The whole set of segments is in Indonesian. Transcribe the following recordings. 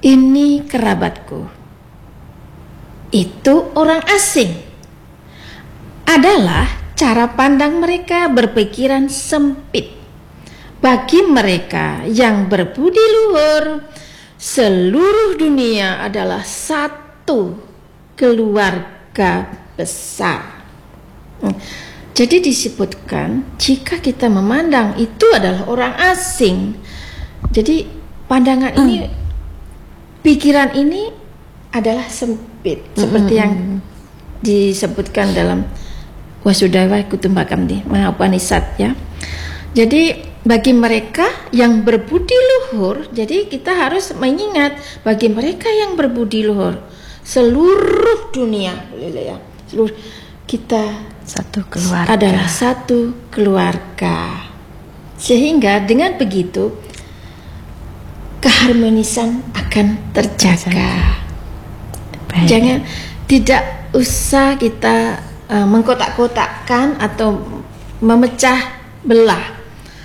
ini kerabatku, itu orang asing, adalah cara pandang mereka berpikiran sempit. Bagi mereka yang berbudi luhur, seluruh dunia adalah satu keluarga besar. Jadi disebutkan jika kita memandang itu adalah orang asing. Jadi pandangan ini, pikiran ini adalah sempit, seperti yang disebutkan dalam Vasudhaiva Kutumbakam di Mahapanishad ya. Jadi bagi mereka yang berbudi luhur, jadi kita harus mengingat bagi mereka yang berbudi luhur, seluruh dunia, ya, seluruh kita satu keluarga, adalah satu keluarga. Sehingga dengan begitu keharmonisan akan terjaga. Baik. Jangan, tidak usah kita mengkotak-kotakkan atau memecah belah.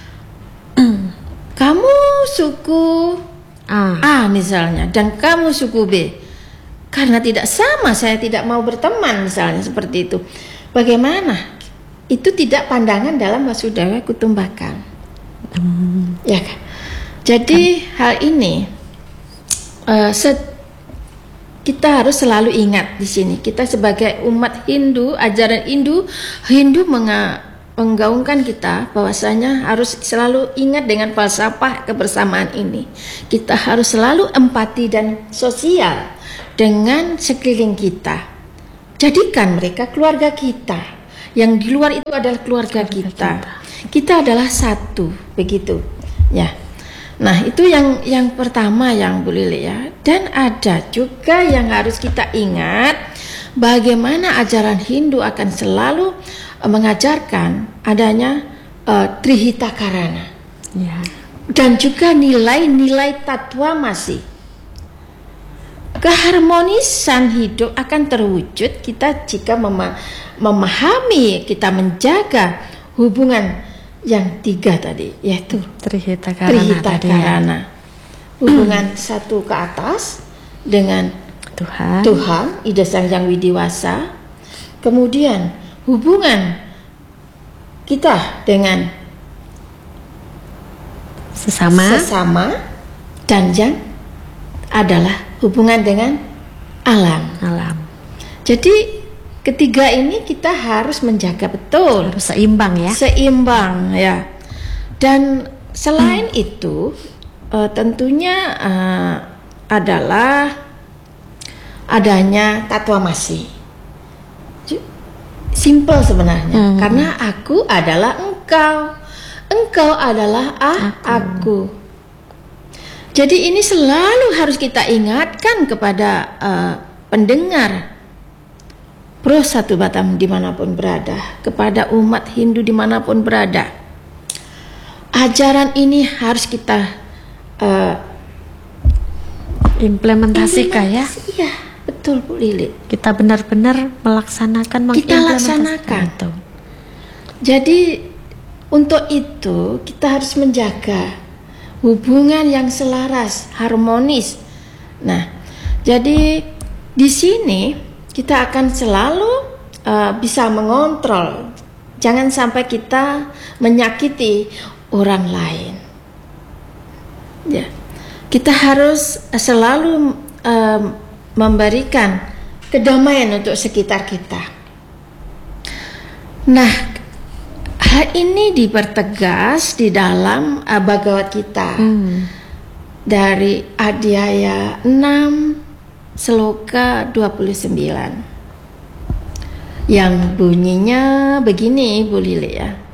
Kamu suku A misalnya dan kamu suku B, karena tidak sama saya tidak mau berteman misalnya, seperti itu. Bagaimana? Itu tidak pandangan dalam Vasudhaiva Kutumbakam. Ya kan? Jadi hal ini kita harus selalu ingat di sini. Kita sebagai umat Hindu, ajaran Hindu menggaungkan kita bahwasanya harus selalu ingat dengan falsafah kebersamaan ini. Kita harus selalu empati dan sosial dengan sekeliling kita. Jadikan mereka keluarga kita. Yang di luar itu adalah keluarga kita. Kita adalah satu, begitu. Ya. Nah, itu yang pertama yang Bu Lili ya. Dan ada juga yang harus kita ingat, bagaimana ajaran Hindu akan selalu mengajarkan adanya Trihita Karana. Ya. Dan juga nilai-nilai Tattvamasi. Keharmonisan hidup akan terwujud kita jika memahami, kita menjaga hubungan yang tiga tadi, yaitu Trihita Karana, ya. Hubungan satu ke atas dengan Tuhan, Ida Sang Hyang Widiwasa. Kemudian hubungan kita dengan sesama dan yang adalah hubungan dengan alam. Jadi ketiga ini kita harus menjaga betul, harus seimbang ya. Seimbang ya. Dan selain itu tentunya adalah adanya Tattvamasi. Simple sebenarnya, karena aku adalah engkau, engkau adalah aku. Jadi ini selalu harus kita ingatkan kepada pendengar Pro Satu Batam dimanapun berada, kepada umat Hindu dimanapun berada. Ajaran ini harus kita implementasikan ya. Iya, betul Bu Lili. Kita benar-benar melaksanakan, kita laksanakan itu. Jadi untuk itu kita harus menjaga hubungan yang selaras, harmonis. Nah, jadi di sini kita akan selalu bisa mengontrol, jangan sampai kita menyakiti orang lain. Ya, kita harus selalu memberikan kedamaian untuk sekitar kita. Nah, hal ini dipertegas di dalam Bhagavad Gita dari Adhyaya 6 Sloka 29 yang bunyinya begini Bu Lili ya.